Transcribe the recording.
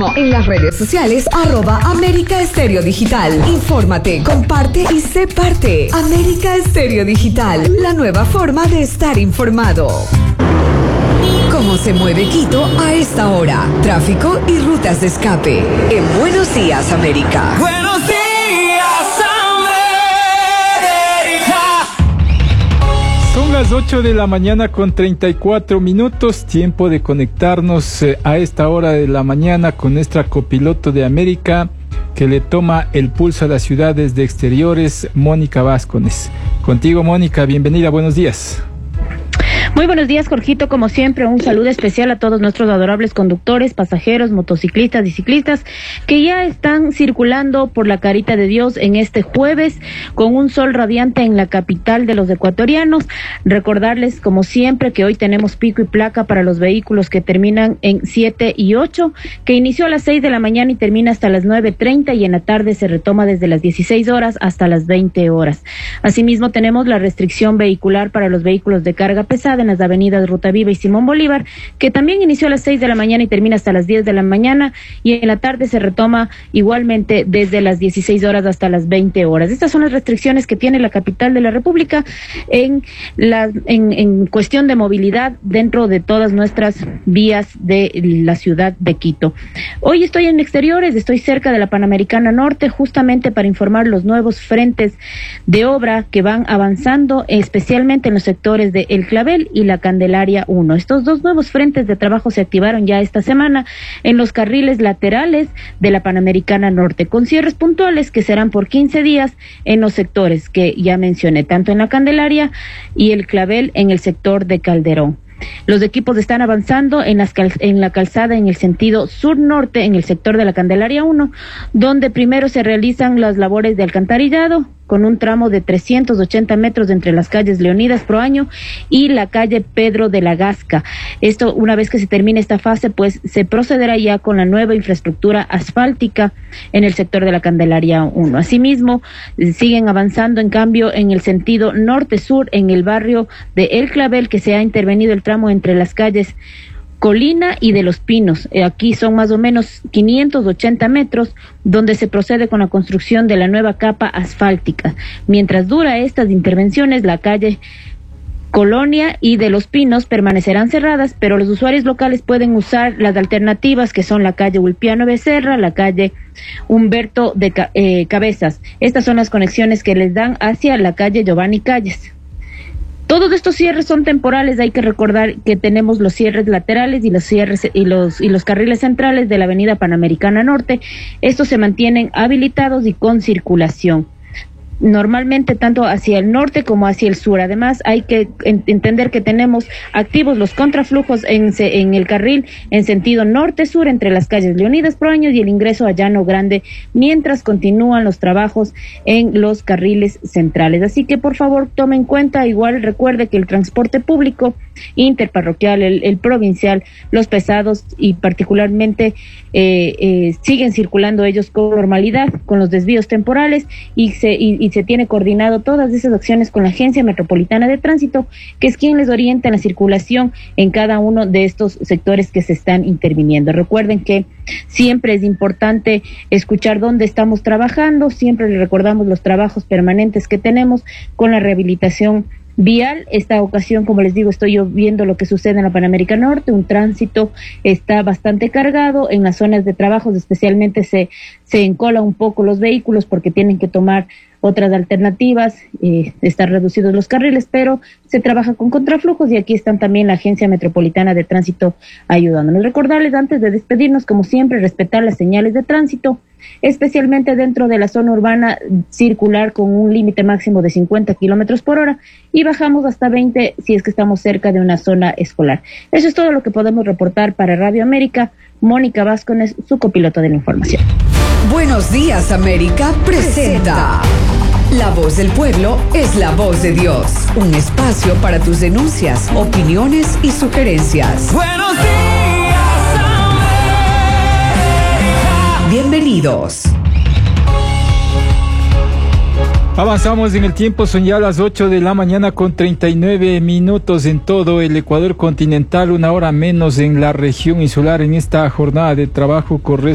mismo en las redes sociales @América Estéreo Digital. Infórmate, comparte y sé parte. América Estéreo Digital, la nueva forma de estar informado. ¿Cómo se mueve Quito a esta hora? Tráfico y rutas de escape. En Buenos Días, América. Buenos días, América. Son las 8 de la mañana con 34 minutos. Tiempo de conectarnos a esta hora de la mañana con nuestra copiloto de América, que le toma el pulso a las ciudades de exteriores, Mónica Vázquez. Contigo, Mónica, bienvenida, buenos días. Muy buenos días, Jorgito. Como siempre, un saludo especial a todos nuestros adorables conductores, pasajeros, motociclistas y ciclistas que ya están circulando por la Carita de Dios en este jueves con un sol radiante en la capital de los ecuatorianos. Recordarles, como siempre, que hoy tenemos pico y placa para los vehículos que terminan en 7 y 8, que inició a las 6 de la mañana y termina hasta las 9:30 y en la tarde se retoma desde las 16 horas hasta las 20 horas. Asimismo, tenemos la restricción vehicular para los vehículos de carga pesada en las avenidas Ruta Viva y Simón Bolívar, que también inició a las 6 de la mañana y termina hasta las 10 de la mañana, y en la tarde se retoma igualmente desde las 16 horas hasta las 20 horas. Estas son las restricciones que tiene la capital de la República en cuestión de movilidad dentro de todas nuestras vías de la ciudad de Quito. Hoy estoy en exteriores, estoy cerca de la Panamericana Norte, justamente para informar los nuevos frentes de obra que van avanzando, especialmente en los sectores de El Clavel y la Candelaria 1. Estos dos nuevos frentes de trabajo se activaron ya esta semana en los carriles laterales de la Panamericana Norte, con cierres puntuales que serán por 15 días en los sectores que ya mencioné, tanto en la Candelaria y El Clavel en el sector de Calderón. Los equipos están avanzando en la calzada en el sentido sur-norte, en el sector de la Candelaria 1, donde primero se realizan las labores de alcantarillado, con un tramo de 380 metros entre las calles Leonidas Proaño y la calle Pedro de la Gasca. Esto, una vez que se termine esta fase, pues se procederá ya con la nueva infraestructura asfáltica en el sector de la Candelaria 1. Asimismo, siguen avanzando, en cambio, en el sentido norte-sur, en el barrio de El Clavel, que se ha intervenido el tramo entre las calles Colina y de los Pinos. Aquí son más o menos 580 metros, donde se procede con la construcción de la nueva capa asfáltica. Mientras dura estas intervenciones, la calle Colonia y de los Pinos permanecerán cerradas, pero los usuarios locales pueden usar las alternativas, que son la calle Ulpiano Becerra, la calle Humberto de Cabezas. Estas son las conexiones que les dan hacia la calle Giovanni Calles. Todos estos cierres son temporales. Hay que recordar que tenemos los cierres laterales y los cierres y los carriles centrales de la avenida Panamericana Norte. Estos se mantienen habilitados y con circulación, normalmente tanto hacia el norte como hacia el sur. Además, hay que entender que tenemos activos los contraflujos en el carril en sentido norte-sur entre las calles Leonidas Proaño y el ingreso a Llano Grande, mientras continúan los trabajos en los carriles centrales. Así que, por favor, tome en cuenta. Igual recuerde que el transporte público interparroquial, el provincial, los pesados y particularmente siguen circulando ellos con normalidad, con los desvíos temporales, y se tiene coordinado todas esas acciones con la Agencia Metropolitana de Tránsito, que es quien les orienta la circulación en cada uno de estos sectores que se están interviniendo. Recuerden que siempre es importante escuchar dónde estamos trabajando, siempre les recordamos los trabajos permanentes que tenemos con la rehabilitación vial. Esta ocasión, como les digo, estoy viendo lo que sucede en la Panamericana Norte. Un tránsito está bastante cargado en las zonas de trabajos, especialmente se encola un poco los vehículos porque tienen que tomar otras alternativas, están reducidos los carriles, pero se trabaja con contraflujos, y aquí están también la Agencia Metropolitana de Tránsito ayudándonos. Recordarles, antes de despedirnos, como siempre, respetar las señales de tránsito, especialmente dentro de la zona urbana, circular con un límite máximo de 50 kilómetros por hora y bajamos hasta 20 si es que estamos cerca de una zona escolar. Eso es todo lo que podemos reportar para Radio América. Mónica Vázquez, su copiloto de la información. Buenos días, América presenta La Voz del Pueblo es la voz de Dios. Un espacio para tus denuncias, opiniones y sugerencias. Buenos días, América. Bienvenidos. Avanzamos en el tiempo, son ya las 8 de la mañana con 39 minutos en todo el Ecuador continental, una hora menos en la región insular. En esta jornada de trabajo correspondiente